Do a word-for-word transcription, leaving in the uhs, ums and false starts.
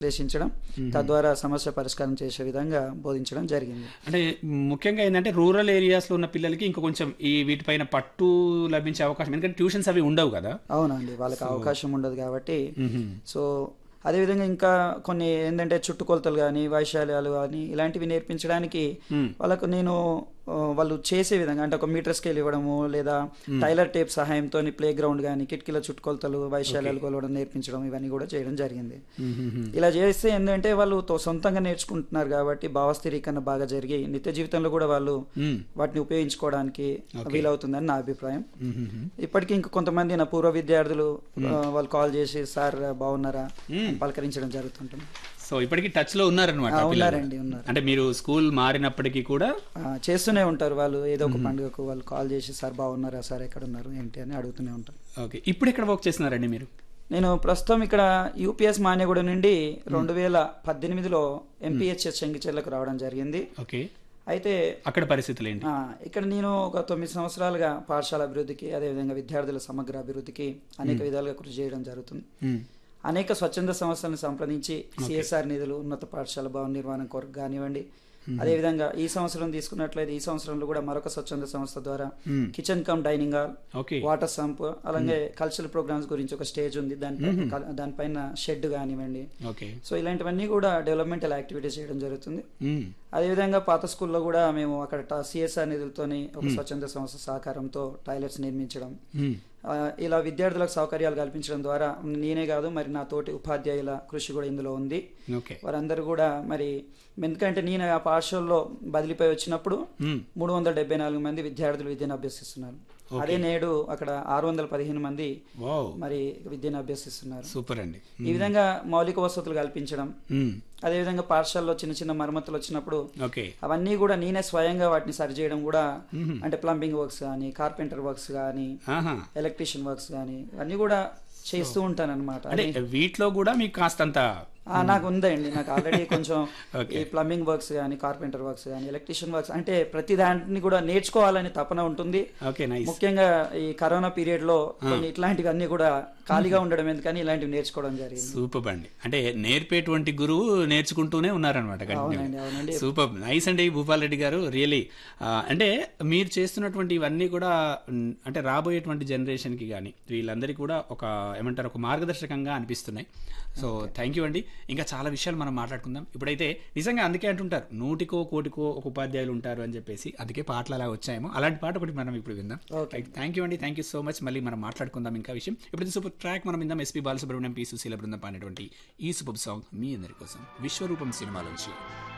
విశ్లేషించడం, తద్వారా సమస్య పరిష్కారం చేసే విధంగా బోధించడం జరిగింది. అంటే ముఖ్యంగా ఏంటంటే రూరల్ ఏరియాస్లో ఉన్న పిల్లలకి ఇంకా కొంచెం ఈ వీటిపైన పట్టు లభించే అవకాశం, ఎందుకంటే ట్యూషన్స్ అవి ఉండవు కదా. అవునండి, వాళ్ళకి అవకాశం ఉండదు కాబట్టి. సో అదేవిధంగా ఇంకా కొన్ని ఏంటంటే చుట్టుకొలతలు కానీ వైశాల్యాలు కానీ ఇలాంటివి నేర్పించడానికి వాళ్ళకు నేను వాళ్ళు చేసే విధంగా అంటే ఒక మీటర్ స్కేల్ ఇవ్వడము లేదా టైలర్ టేప్ సహాయంతో ప్లే గ్రౌండ్ కానీ కిటికీల చుట్టుకొలతలు వైశాల్యాలు కొలవడం నేర్పించడం ఇవన్నీ కూడా చేయడం జరిగింది. ఇలా చేస్తే ఏంటంటే వాళ్ళు సొంతంగా నేర్చుకుంటున్నారు కాబట్టి భావస్థిరీకరణ బాగా జరిగి నిత్య జీవితంలో కూడా వాళ్ళు వాటిని ఉపయోగించుకోవడానికి వీలవుతుందని నా అభిప్రాయం. ఇప్పటికీ ఇంకా కొంతమంది నా పూర్వ విద్యార్థులు వాళ్ళు కాల్ చేసి సార్ బాగున్నారా పలకరించడం జరుగుతుంటుంది. సో ఇప్పటికీ టచ్ లో ఉన్నారనమాట. ఉన్నారండి, ఉన్నారు. అంటే మీరు స్కూల్ మారినప్పటికీ కూడా చేస్తూనే ఉంటారు వాళ్ళు. ఏదో ఒక పండుగకు వాళ్ళు కాల్ చేసి సార్ బాగున్నారా సార్ ఎక్కడ ఉన్నారు ఏంటి అని అడుగుతూనే ఉంటారు. ఓకే, ఇప్పుడు ఎక్కడ వర్క్ చేస్తున్నారండి మీరు? నేను ప్రస్తుతం ఇక్కడ యూపీఎస్ మాన్యగూడ నుండి రెండు వేల పద్దెనిమిదిలో ఎంపీహెచ్ఎస్ చెంగిచెర్లకు రావడం జరిగింది. ఓకే, అయితే అక్కడ పరిస్థితులు ఏంటి? ఇక్కడ నేను ఒక తొమ్మిది సంవత్సరాలుగా పాఠశాల అభివృద్ధికి అదేవిధంగా విద్యార్థుల సమగ్ర అభివృద్ధికి అనేక విధాలుగా కృషి చేయడం జరుగుతుంది. అనేక స్వచ్ఛంద సంస్థలను సంప్రదించి సిఎస్ఆర్ నిధులు, ఉన్నత పాఠశాల భవన నిర్మాణం కొరకు కానివ్వండి, అదేవిధంగా ఈ సంవత్సరం తీసుకున్నట్లయితే ఈ సంవత్సరంలో కూడా మరొక స్వచ్ఛంద సంస్థ ద్వారా kitchen cum dining hall, water sump, అలాగే కల్చరల్ ప్రోగ్రామ్స్ గురించి ఒక స్టేజ్ ఉంది, దాని దానిపైన షెడ్ కానివ్వండి. సో ఇలాంటివన్నీ కూడా డెవలప్మెంటల్ యాక్టివిటీస్ చేయడం జరుగుతుంది. అదేవిధంగా పాత స్కూల్లో కూడా మేము అక్కడ సిఎస్ఆర్ నిధులతోని ఒక స్వచ్ఛంద సంస్థ సహకారంతో టాయిలెట్స్ నిర్మించడం, ఇలా విద్యార్థులకు సౌకర్యాలు కల్పించడం ద్వారా నేనే కాదు మరి నా తోటి ఉపాధ్యాయుల కృషి కూడా ఇందులో ఉంది. వారందరూ కూడా మరి ఎందుకంటే నేను ఆ పాఠశాలలో బదిలీపై వచ్చినప్పుడు మూడు వందల డెబ్బై నాలుగు మంది విద్యార్థులు విద్యను అభ్యసిస్తున్నారు. అదే నేడు అక్కడ ఆరు వందల పదిహేను మంది మరి విద్యను అభ్యసిస్తున్నారు. సూపర్ అండి. ఈ విధంగా మౌలిక వసతులు కల్పించడం, అదేవిధంగా పాఠశాలలో చిన్న చిన్న మరమ్మతులు వచ్చినప్పుడు అవన్నీ కూడా నేనే స్వయంగా వాటిని సరిచేయడం కూడా, అంటే ప్లంబింగ్ వర్క్స్ కానీ, కార్పెంటర్ వర్క్స్ కానీ, ఎలక్ట్రీషియన్ వర్క్స్ కానీ అన్ని కూడా చేస్తూ ఉంటాను అనమాట. వీటిలో కూడా మీకు కాస్తంత నాకు ఉందండి, నాకు ఆల్రెడీ కొంచెం ఈ ప్లంబింగ్ వర్క్స్ కానీ, కార్పెంటర్ వర్క్స్ కానీ, ఎలక్ట్రీషియన్ వర్క్స్ అంటే ప్రతి దాంట్ని కూడా నేర్చుకోవాలని తపన ఉంటుంది. ముఖ్యంగా ఈ కరోనా పీరియడ్ లో కొన్ని ఇట్లాంటివి అన్ని కూడా ఖాళీగా ఉండడం ఎందుకని ఇలాంటివి నేర్చుకోవడం జరిగింది. సూపర్ అండి, అంటే నేర్పేటువంటి గురువు నేర్చుకుంటూనే ఉన్నారనమాట. సూపర్ నైస్ అండి భూపాల్ రెడ్డి గారు, రియలీ. అంటే మీరు చేస్తున్నటువంటి ఇవన్నీ కూడా అంటే రాబోయేటువంటి జనరేషన్ కి కానీ వీళ్ళందరికీ కూడా ఒక ఏమంటారు ఒక మార్గదర్శకంగా అనిపిస్తున్నాయి. సో థ్యాంక్ యూ అండి. ఇంకా చాలా విషయాలు మనం మాట్లాడుకుందాం. ఇప్పుడైతే నిజంగా అందుకే అంటుంటారు నూటికో కోటికో ఒక ఉపాధ్యాయులు ఉంటారు అని చెప్పేసి, అందుకే పాటలు అలా వచ్చాయేమో. అలాంటి పాట ఒకటి మనం ఇప్పుడు విందాం. థ్యాంక్ యూ అండి, థ్యాంక్ యూ సో మచ్. మళ్ళీ మనం మాట్లాడుకుందాం ఇంకా విషయం. ఇప్పుడు సూపర్ ట్రాక్ మనం విందాం. ఎస్పీ బాలసుబ్రహ్మణ్యం, పి సుశీల బృందం పాడినటువంటి ఈ సూపర్ సాంగ్ మీ అందరి కోసం విశ్వరూపం సినిమాలోంచి.